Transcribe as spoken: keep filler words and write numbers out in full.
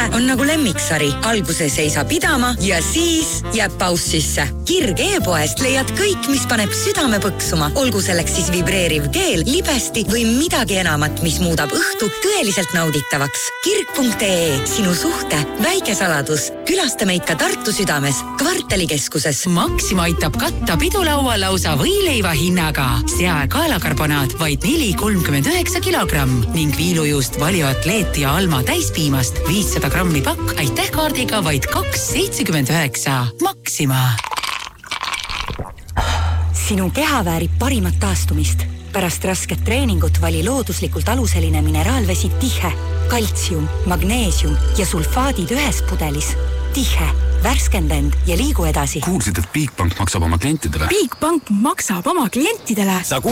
on nagu lemmiksari. Alguses ei saa pidama ja siis jääb paus sisse. Kirg e-poest leiad kõik, mis paneb südame põksuma. Olgu selleks siis vibreeriv keel, libesti või midagi enamat, mis muudab õhtu tõeliselt nauditavaks. Kirg punkt ee, sinu suhte väike saladus. Külasta meid ka Tartu südames, kvartalikeskuses. Maxima aitab katta pidulaua lausa võileiva hinnaga. Sea kaalakarbonaat vaid neli kolmkümmend üheksa kilogramm ning viilujuust Valio Atleet ja Alma täispiimast viissada grammi pakk aitäh kaardiga vaid kaks seitsekümmend üheksa. Maxima. Sinu keha väärib parimat taastumist. Pärast rasket treeningut vali looduslikult aluseline mineraalvesi Tihe. Kaltsium, magneesium ja sulfaadid ühes pudelis. Tihe, värskendend ja liigu edasi. Kuulsid, et Bigbank maksab oma klientidele? Bigbank maksab oma klientidele? Sa